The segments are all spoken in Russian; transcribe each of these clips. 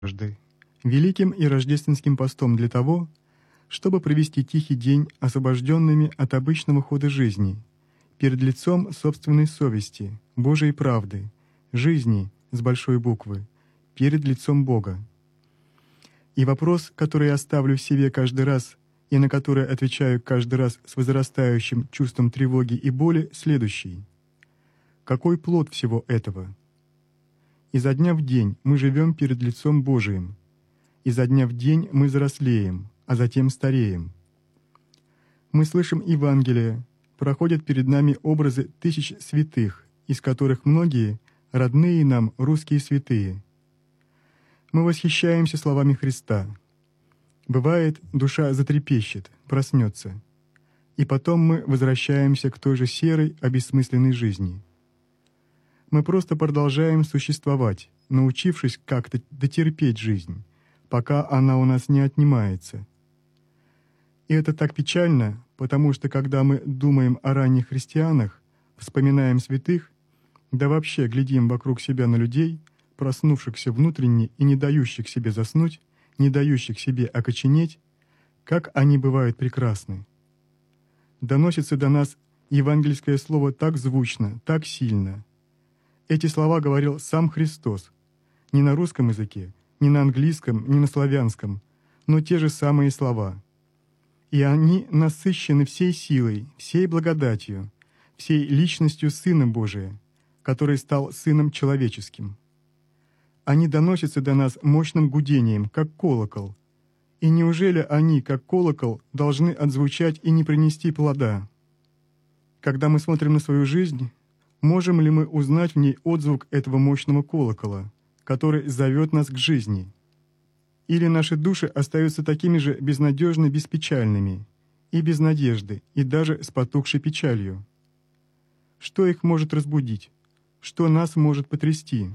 жажды, великим и рождественским постом для того, чтобы провести тихий день освобожденными от обычного хода жизни, перед лицом собственной совести, Божией правды, жизни с большой буквы, перед лицом Бога. И вопрос, который я ставлю в себе каждый раз и на который отвечаю каждый раз с возрастающим чувством тревоги и боли, следующий. Какой плод всего этого? Изо дня в день мы живем перед лицом Божиим. Изо дня в день мы взрослеем, а затем стареем. Мы слышим Евангелие, проходят перед нами образы тысяч святых, из которых многие — родные нам русские святые. Мы восхищаемся словами Христа. Бывает, душа затрепещет, проснется, и потом мы возвращаемся к той же серой, обессмысленной жизни. Мы просто продолжаем существовать, научившись как-то дотерпеть жизнь, пока она у нас не отнимается. И это так печально, потому что когда мы думаем о ранних христианах, вспоминаем святых, да вообще глядим вокруг себя на людей, проснувшихся внутренне и не дающих себе заснуть, не дающих себе окоченеть, как они бывают прекрасны. Доносится до нас евангельское слово так звучно, так сильно. Эти слова говорил сам Христос, не на русском языке, не на английском, не на славянском, но те же самые слова. И они насыщены всей силой, всей благодатью, всей личностью Сына Божия, который стал Сыном Человеческим. Они доносятся до нас мощным гудением, как колокол. И неужели они, как колокол, должны отзвучать и не принести плода? Когда мы смотрим на свою жизнь, можем ли мы узнать в ней отзвук этого мощного колокола, который зовет нас к жизни? Или наши души остаются такими же безнадежно беспечальными, и без надежды, и даже с потухшей печалью? Что их может разбудить? Что нас может потрясти?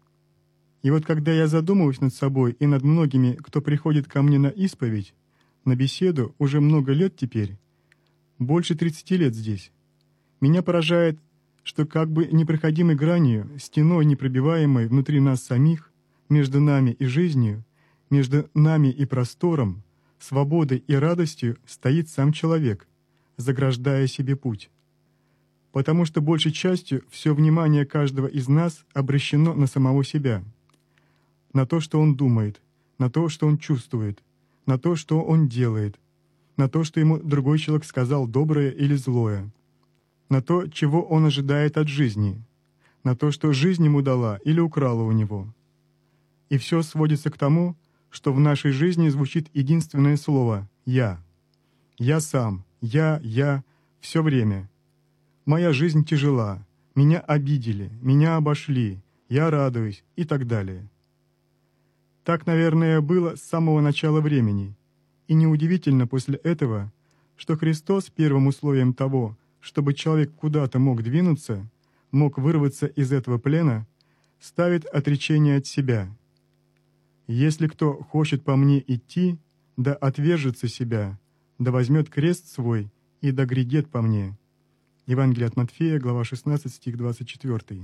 И вот когда я задумываюсь над собой и над многими, кто приходит ко мне на исповедь, на беседу уже много лет теперь, больше 30 лет здесь, меня поражает, что как бы непроходимой гранью, стеной непробиваемой внутри нас самих, между нами и жизнью, между нами и простором, свободой и радостью стоит сам человек, заграждая себе путь. Потому что большей частью все внимание каждого из нас обращено на самого себя, на то, что он думает, на то, что он чувствует, на то, что он делает, на то, что ему другой человек сказал доброе или злое, на то, чего он ожидает от жизни, на то, что жизнь ему дала или украла у него. И все сводится к тому, что в нашей жизни звучит единственное слово «я». Я сам, я, все время. Моя жизнь тяжела, меня обидели, меня обошли, я радуюсь и так далее. Так, наверное, было с самого начала времени, и неудивительно после этого, что Христос первым условием того, чтобы человек куда-то мог двинуться, мог вырваться из этого плена, ставит отречение от себя. «Если кто хочет по мне идти, да отвержется себя, да возьмет крест свой и да грядет по мне». Евангелие от Матфея, глава 16, стих 24.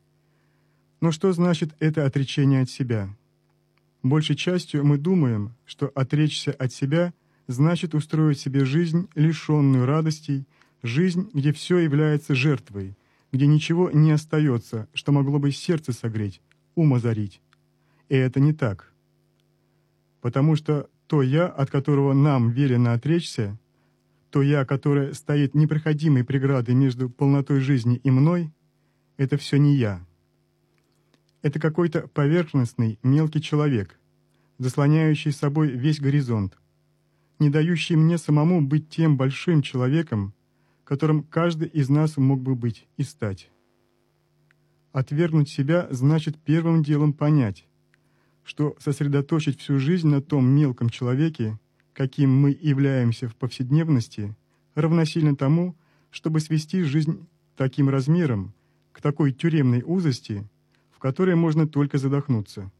Но что значит это отречение от себя? Большей частью мы думаем, что отречься от себя значит устроить себе жизнь, лишенную радостей, жизнь, где все является жертвой, где ничего не остается, что могло бы сердце согреть, ум озарить. И это не так. Потому что то «я», от которого нам велено отречься, то «я», которое стоит непроходимой преградой между полнотой жизни и мной, это все не я. Это какой-то поверхностный, мелкий человек, заслоняющий собой весь горизонт, не дающий мне самому быть тем большим человеком, которым каждый из нас мог бы быть и стать. Отвергнуть себя значит первым делом понять, что сосредоточить всю жизнь на том мелком человеке, каким мы являемся в повседневности, равносильно тому, чтобы свести жизнь таким размером, к такой тюремной узости, в которой можно только задохнуться.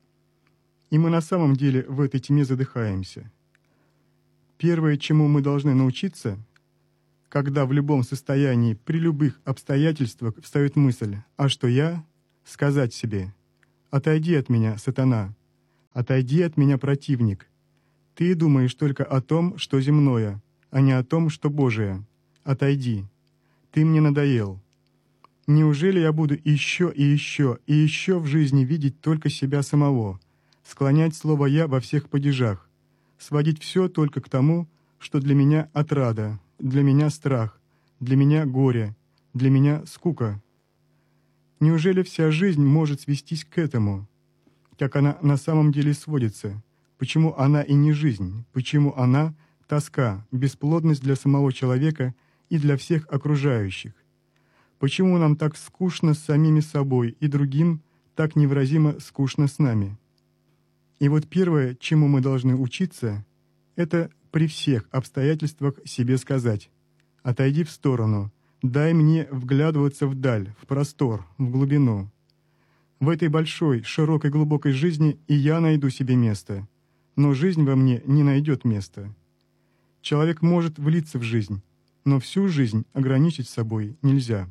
И мы на самом деле в этой тьме задыхаемся. Первое, чему мы должны научиться, когда в любом состоянии, при любых обстоятельствах встает мысль «а что я?», сказать себе «отойди от меня, сатана, «Отойди от меня, противник! Ты думаешь только о том, что земное, а не о том, что Божие. Отойди! Ты мне надоел! Неужели я буду еще и еще и еще в жизни видеть только себя самого, склонять слово «я» во всех падежах, сводить все только к тому, что для меня отрада, для меня страх, для меня горе, для меня скука? Неужели вся жизнь может свестись к этому? Как она на самом деле сводится? Почему она и не жизнь? Почему она — тоска, бесплодность для самого человека и для всех окружающих? Почему нам так скучно с самими собой и другим так невыразимо скучно с нами? И вот первое, чему мы должны учиться, это при всех обстоятельствах себе сказать: «Отойди в сторону, дай мне вглядываться вдаль, в простор, в глубину. В этой большой, широкой, глубокой жизни и я найду себе место, но жизнь во мне не найдет места». Человек может влиться в жизнь, но всю жизнь ограничить собой нельзя.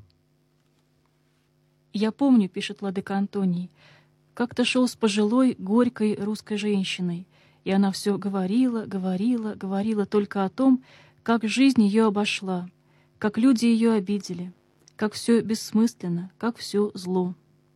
«Я помню, — пишет владыка Антоний, — как-то шел с пожилой, горькой русской женщиной, и она все говорила, говорила, говорила только о том, как жизнь ее обошла, как люди ее обидели, как все бессмысленно, как все зло.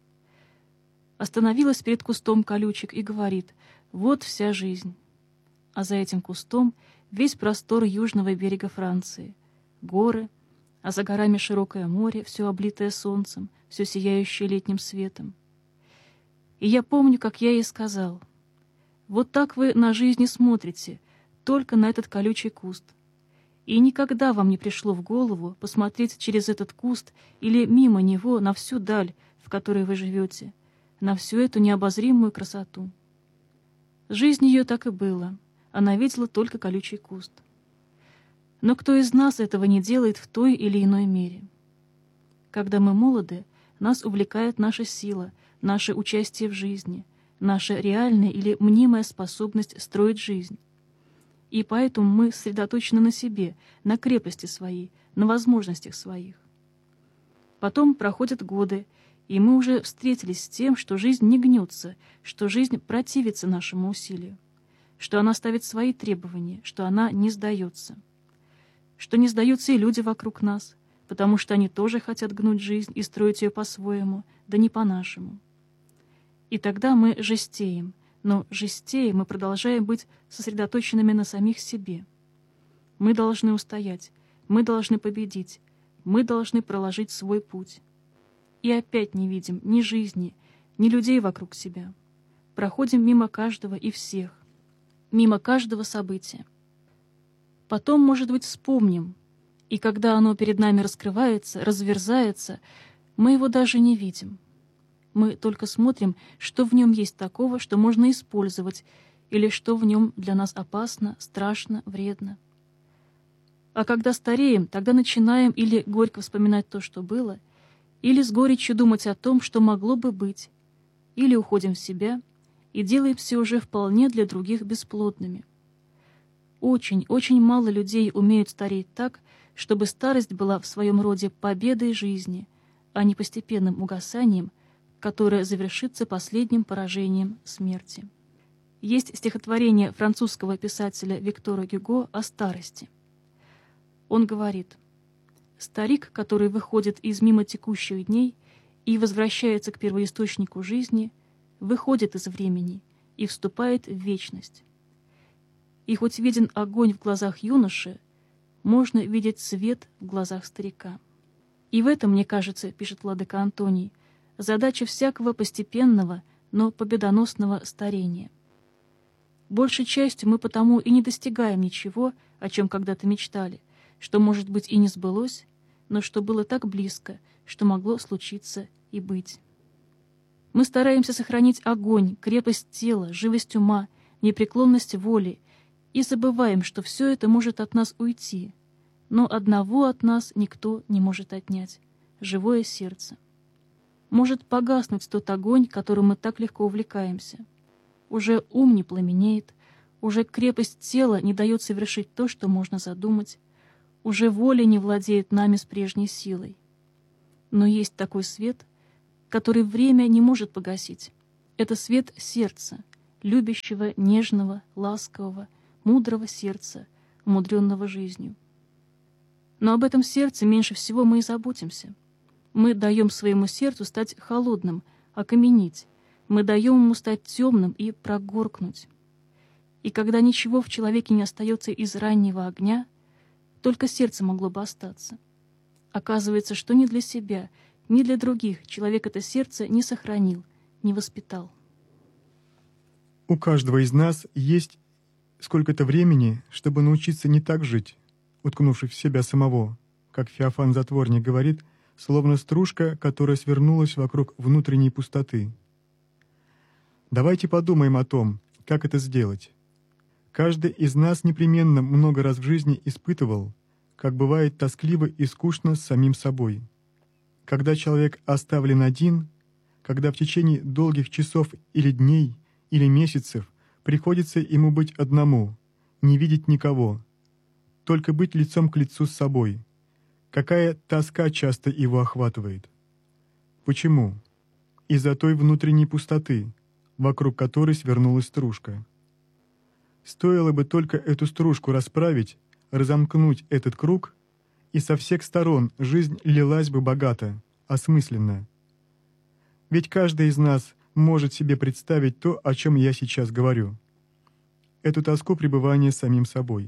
Остановилась перед кустом колючек и говорит: вот вся жизнь. А за этим кустом весь простор южного берега Франции, горы, а за горами широкое море, все облитое солнцем, все сияющее летним светом. И я помню, как я ей сказал: вот так вы на жизнь смотрите, только на этот колючий куст. И никогда вам не пришло в голову посмотреть через этот куст или мимо него на всю даль, в которой вы живете, на всю эту необозримую красоту. Жизнь ее так и была, она видела только колючий куст. Но кто из нас этого не делает в той или иной мере? Когда мы молоды, нас увлекает наша сила, наше участие в жизни, наша реальная или мнимая способность строить жизнь. И поэтому мы сосредоточены на себе, на крепости своей, на возможностях своих. Потом проходят годы, и мы уже встретились с тем, что жизнь не гнется, что жизнь противится нашему усилию, что она ставит свои требования, что она не сдается, что не сдаются и люди вокруг нас, потому что они тоже хотят гнуть жизнь и строить ее по-своему, да не по-нашему. И тогда мы жестеем, но жестея мы продолжаем быть сосредоточенными на самих себе. Мы должны устоять, мы должны победить, мы должны проложить свой путь. И опять не видим ни жизни, ни людей вокруг себя. Проходим мимо каждого и всех, мимо каждого события. Потом, может быть, вспомним, и когда оно перед нами раскрывается, разверзается, мы его даже не видим. Мы только смотрим, что в нем есть такого, что можно использовать, или что в нем для нас опасно, страшно, вредно. А когда стареем, тогда начинаем или горько вспоминать то, что было, или с горечью думать о том, что могло бы быть, или уходим в себя и делаемся уже вполне для других бесплодными. Очень, очень мало людей умеют стареть так, чтобы старость была в своем роде победой жизни, а не постепенным угасанием, которое завершится последним поражением смерти. Есть стихотворение французского писателя Виктора Гюго о старости. Он говорит: «Старик, который выходит из мимо текущих дней и возвращается к первоисточнику жизни, выходит из времени и вступает в вечность. И хоть виден огонь в глазах юноши, можно видеть свет в глазах старика». И в этом, мне кажется, пишет владыка Антоний, задача всякого постепенного, но победоносного старения. Большей частью мы потому и не достигаем ничего, о чем когда-то мечтали, что, может быть, и не сбылось, но что было так близко, что могло случиться и быть. Мы стараемся сохранить огонь, крепость тела, живость ума, непреклонность воли и забываем, что все это может от нас уйти, но одного от нас никто не может отнять — живое сердце. Может погаснуть тот огонь, которым мы так легко увлекаемся. Уже ум не пламенеет, уже крепость тела не дает совершить то, что можно задумать, уже воля не владеет нами с прежней силой. Но есть такой свет, который время не может погасить. Это свет сердца, любящего, нежного, ласкового, мудрого сердца, умудренного жизнью. Но об этом сердце меньше всего мы и заботимся. Мы даем своему сердцу стать холодным, окаменеть. Мы даем ему стать темным и прогоркнуть. И когда ничего в человеке не остается из раннего огня, только сердце могло бы остаться. Оказывается, что ни для себя, ни для других человек это сердце не сохранил, не воспитал. У каждого из нас есть сколько-то времени, чтобы научиться не так жить, уткнувшись в себя самого, как Феофан Затворник говорит, словно стружка, которая свернулась вокруг внутренней пустоты. Давайте подумаем о том, как это сделать. Каждый из нас непременно много раз в жизни испытывал, как бывает тоскливо и скучно с самим собой. Когда человек оставлен один, когда в течение долгих часов или дней, или месяцев приходится ему быть одному, не видеть никого, только быть лицом к лицу с собой. Какая тоска часто его охватывает. Почему? Из-за той внутренней пустоты, вокруг которой свернулась стружка. Стоило бы только эту стружку расправить, разомкнуть этот круг, и со всех сторон жизнь лилась бы богато, осмысленно. Ведь каждый из нас может себе представить то, о чем я сейчас говорю. Эту тоску пребывания с самим собой.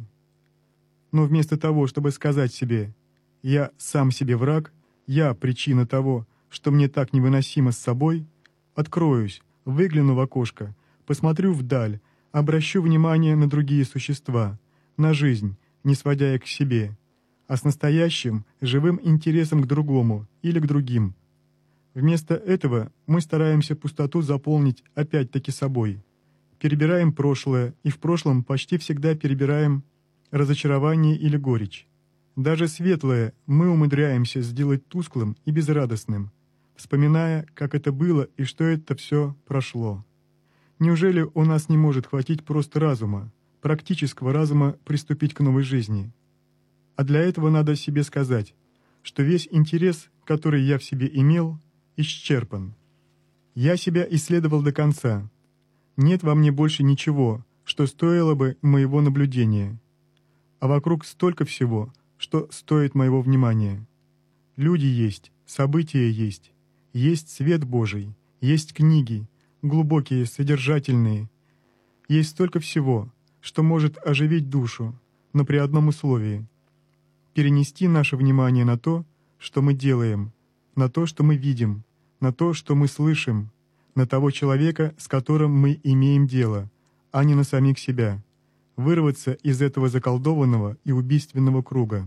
Но вместо того, чтобы сказать себе «я сам себе враг», «я причина того, что мне так невыносимо с собой», откроюсь, выгляну в окошко, посмотрю вдаль, обращу внимание на другие существа, на жизнь, не сводя их к себе, а с настоящим, живым интересом к другому или к другим. Вместо этого мы стараемся пустоту заполнить опять-таки собой. Перебираем прошлое, и в прошлом почти всегда перебираем разочарование или горечь. Даже светлое мы умудряемся сделать тусклым и безрадостным, вспоминая, как это было и что это все прошло. Неужели у нас не может хватить просто разума, практического разума приступить к новой жизни? А для этого надо себе сказать, что весь интерес, который я в себе имел, исчерпан. Я себя исследовал до конца. Нет во мне больше ничего, что стоило бы моего наблюдения. А вокруг столько всего, что стоит моего внимания. Люди есть, события есть, есть свет Божий, есть книги, глубокие, содержательные. Есть столько всего, что может оживить душу, но при одном условии — перенести наше внимание на то, что мы делаем, на то, что мы видим, на то, что мы слышим, на того человека, с которым мы имеем дело, а не на самих себя, вырваться из этого заколдованного и убийственного круга.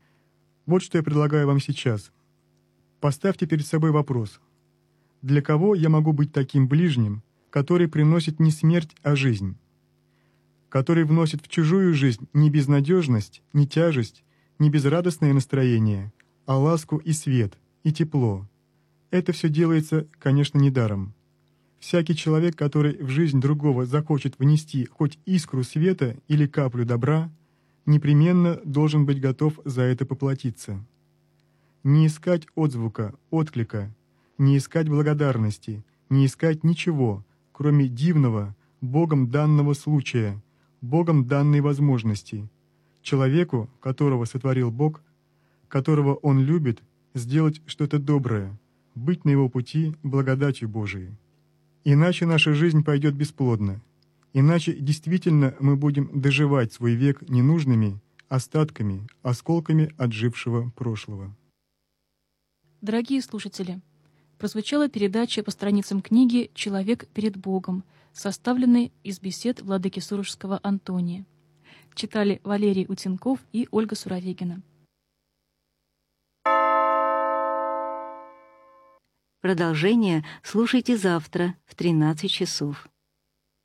Вот что я предлагаю вам сейчас. Поставьте перед собой вопрос: для кого я могу быть таким ближним, который приносит не смерть, а жизнь, который вносит в чужую жизнь не безнадежность, не тяжесть, не безрадостное настроение, а ласку и свет, и тепло. Это все делается, конечно, недаром. Всякий человек, который в жизнь другого захочет внести хоть искру света или каплю добра, непременно должен быть готов за это поплатиться. Не искать отзвука, отклика, не искать благодарности, не искать ничего, кроме дивного, Богом данного случая, Богом данной возможности, человеку, которого сотворил Бог, которого Он любит, сделать что-то доброе, быть на его пути благодатью Божией. Иначе наша жизнь пойдет бесплодно, иначе действительно мы будем доживать свой век ненужными остатками, осколками отжившего прошлого. Дорогие слушатели, прозвучала передача по страницам книги «Человек перед Богом», составленной из бесед владыки Сурожского Антония. Читали Валерий Утенков и Ольга Суровегина. Продолжение слушайте завтра в 13 часов.